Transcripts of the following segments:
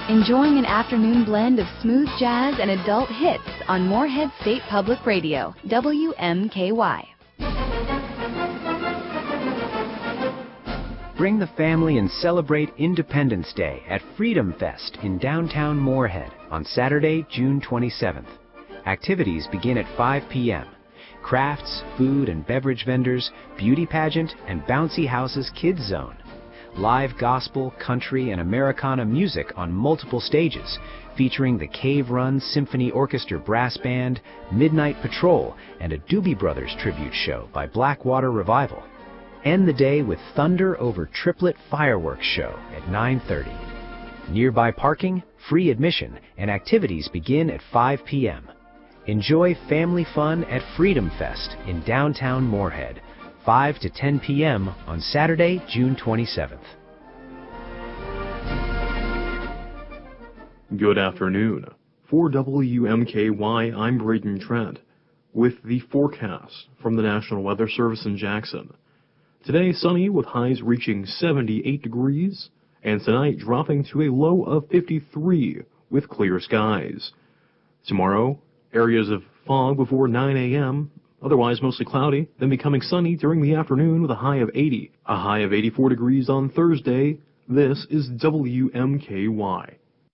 Enjoying an afternoon blend of smooth jazz and adult hits on Morehead State Public Radio, WMKY. Bring the family and celebrate Independence Day at Freedom Fest in downtown Morehead on Saturday, June 27th. Activities begin at 5 p.m. Crafts, food and beverage vendors, beauty pageant, and Bouncy House's Kids Zone. Live gospel, country, and Americana music on multiple stages, featuring the Cave Run Symphony Orchestra Brass Band, Midnight Patrol, and a Doobie Brothers tribute show by Blackwater Revival. End the day with Thunder Over Triplet Fireworks Show at 9:30. Nearby parking, free admission, and activities begin at 5 p.m. Enjoy family fun at Freedom Fest in downtown Morehead, 5 to 10 p.m. on Saturday, June 27th. Good afternoon. For WMKY, I'm Braden Trent with the forecast from the National Weather Service in Jackson. Today, sunny with highs reaching 78 degrees, and tonight dropping to a low of 53 with clear skies. Tomorrow, areas of fog before 9 a.m., otherwise mostly cloudy, then becoming sunny during the afternoon with a high of 80. A high of 84 degrees on Thursday. This is WMKY.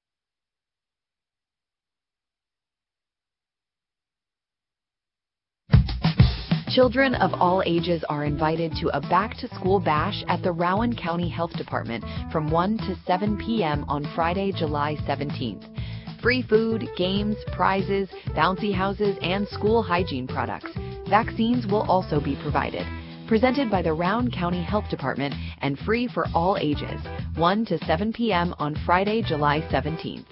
Children of all ages are invited to a back-to-school bash at the Rowan County Health Department from 1 to 7 p.m. on Friday, July 17th. Free food, games, prizes, bouncy houses, and school hygiene products. Vaccines will also be provided. Presented by the Rowan County Health Department and free for all ages. 1 to 7 p.m. on Friday, July 17th.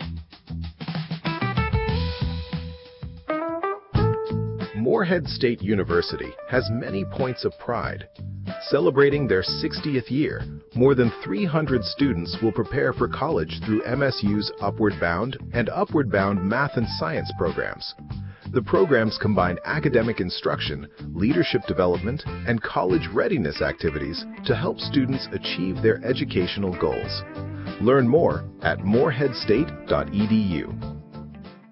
Morehead State University has many points of pride. Celebrating their 60th year, more than 300 students will prepare for college through MSU's Upward Bound and Upward Bound Math and Science programs. The programs combine academic instruction, leadership development, and college readiness activities to help students achieve their educational goals. Learn more at moreheadstate.edu.